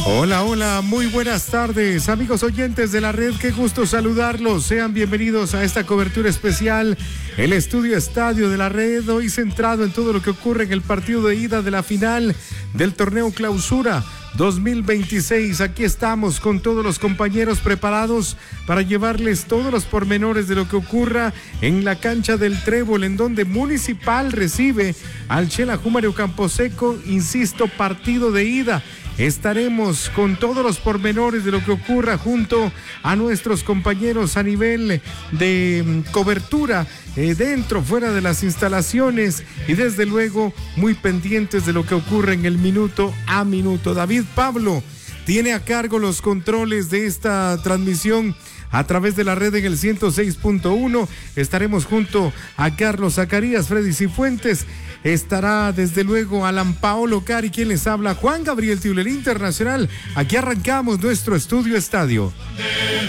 Hola, hola, muy buenas tardes, amigos oyentes de la red, qué gusto saludarlos. Sean bienvenidos a esta cobertura especial, el estudio estadio de la red, hoy centrado en todo lo que ocurre en el partido de ida de la final del torneo Clausura 2026. Aquí estamos con todos los compañeros preparados para llevarles todos los pormenores de lo que ocurra en la cancha del Trébol, en donde Municipal recibe al Xelajú Mario Camposeco, insisto, partido de ida. Estaremos con todos los pormenores de lo que ocurra junto a nuestros compañeros a nivel de cobertura, dentro, fuera de las instalaciones, y desde luego muy pendientes de lo que ocurre en el minuto a minuto. David Pablo tiene a cargo los controles de esta transmisión a través de la red en el 106.1. Estaremos junto a Carlos Zacarías, Freddy Cifuentes. Estará desde luego Alan Paolo Cari, quien les habla, Juan Gabriel Tiuler Internacional. Aquí arrancamos nuestro estudio estadio.